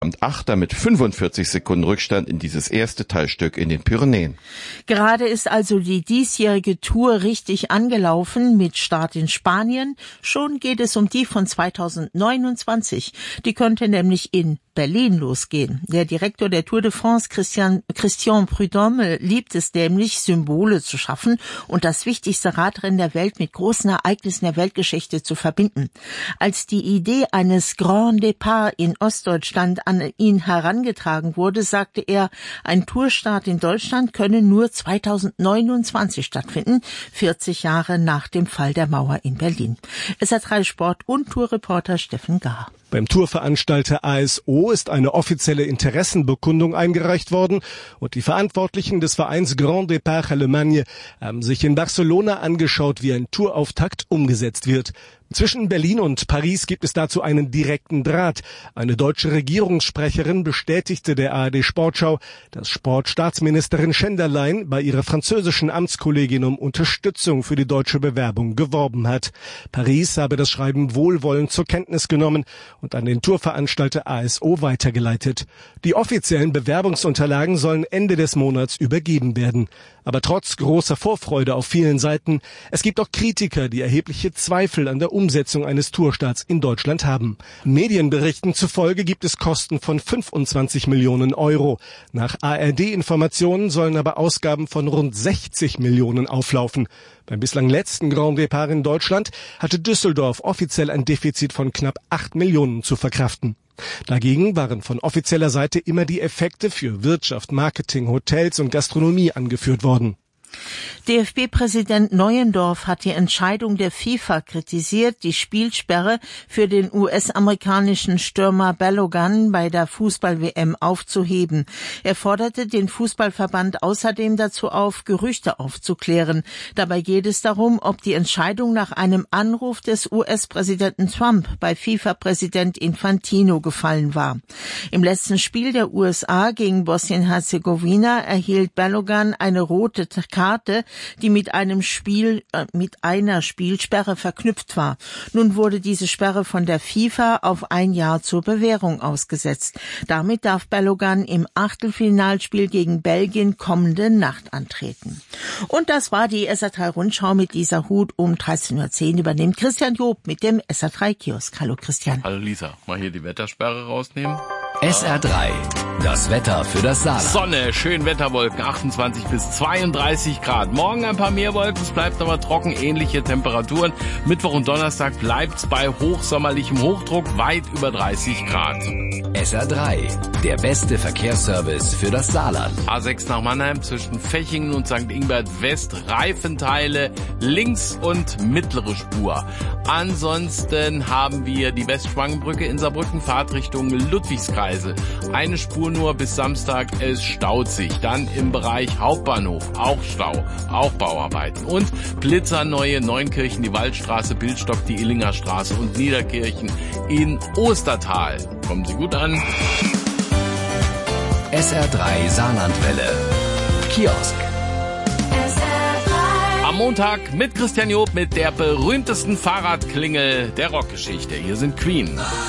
Achter mit 45 Sekunden Rückstand in dieses erste Teilstück in den Pyrenäen. Gerade ist also die diesjährige Tour richtig angelaufen mit Start in Spanien. Schon geht es um die von 2029. Die könnte nämlich in Berlin losgehen. Der Direktor der Tour de France, Christian Prudhomme, liebt es nämlich, Symbole zu schaffen und das wichtigste Radrennen der Welt mit großen Ereignissen der Weltgeschichte zu verbinden. Als die Idee eines Grand Départ in Ostdeutschland an ihn herangetragen wurde, sagte er, ein Tourstart in Deutschland könne nur 2029 stattfinden, 40 Jahre nach dem Fall der Mauer in Berlin. SR3 Sport- und Tourreporter Steffen Gahr. Beim Tourveranstalter ASO ist eine offizielle Interessenbekundung eingereicht worden und die Verantwortlichen des Vereins Grand Départ Allemagne haben sich in Barcelona angeschaut, wie ein Tourauftakt umgesetzt wird. Zwischen Berlin und Paris gibt es dazu einen direkten Draht. Eine deutsche Regierungssprecherin bestätigte der ARD Sportschau, dass Sportstaatsministerin Schenderlein bei ihrer französischen Amtskollegin um Unterstützung für die deutsche Bewerbung geworben hat. Paris habe das Schreiben wohlwollend zur Kenntnis genommen und an den Tourveranstalter ASO weitergeleitet. Die offiziellen Bewerbungsunterlagen sollen Ende des Monats übergeben werden. Aber trotz großer Vorfreude auf vielen Seiten, es gibt auch Kritiker, die erhebliche Zweifel an der Umsetzung eines Tourstarts in Deutschland haben. Medienberichten zufolge gibt es Kosten von 25 Millionen Euro. Nach ARD-Informationen sollen aber Ausgaben von rund 60 Millionen auflaufen. Beim bislang letzten Grand Départ in Deutschland hatte Düsseldorf offiziell ein Defizit von knapp 8 Millionen zu verkraften. Dagegen waren von offizieller Seite immer die Effekte für Wirtschaft, Marketing, Hotels und Gastronomie angeführt worden. DFB-Präsident Neuendorf hat die Entscheidung der FIFA kritisiert, die Spielsperre für den US-amerikanischen Stürmer Balogun bei der Fußball-WM aufzuheben. Er forderte den Fußballverband außerdem dazu auf, Gerüchte aufzuklären. Dabei geht es darum, ob die Entscheidung nach einem Anruf des US-Präsidenten Trump bei FIFA-Präsident Infantino gefallen war. Im letzten Spiel der USA gegen Bosnien-Herzegowina erhielt Balogun eine rote Karte, die mit einer Spielsperre verknüpft war. Nun wurde diese Sperre von der FIFA auf 1 Jahr zur Bewährung ausgesetzt. Damit darf Balogun im Achtelfinalspiel gegen Belgien kommende Nacht antreten. Und das war die SR3 Rundschau mit Lisa Huth. Um 13.10 Uhr übernimmt Christian Job mit dem SR3 Kiosk. Hallo Christian. Hallo Lisa, mal hier die Wettersperre rausnehmen. SR3, das Wetter für das Saarland. Sonne, schön Wetterwolken, 28 bis 32 Grad. Morgen ein paar mehr Wolken, es bleibt aber trocken, ähnliche Temperaturen. Mittwoch und Donnerstag bleibt's bei hochsommerlichem Hochdruck weit über 30 Grad. SR3, der beste Verkehrsservice für das Saarland. A6 nach Mannheim zwischen Fechingen und St. Ingbert West, Reifenteile, links und mittlere Spur. Ansonsten haben wir die Westschwangenbrücke in Saarbrücken, Fahrtrichtung Ludwigskreis. Eine Spur nur bis Samstag, es staut sich. Dann im Bereich Hauptbahnhof, auch Stau, auch Bauarbeiten. Und blitzerneue Neunkirchen, die Waldstraße, Bildstock, die Illinger Straße und Niederkirchen in Ostertal. Kommen Sie gut an. SR3 Saarlandwelle. Kiosk. Am Montag mit Christian Job mit der berühmtesten Fahrradklingel der Rockgeschichte. Hier sind Queen.